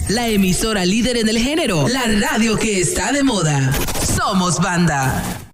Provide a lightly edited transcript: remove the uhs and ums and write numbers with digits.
la emisora líder en el género, la radio que está de moda. Somos banda.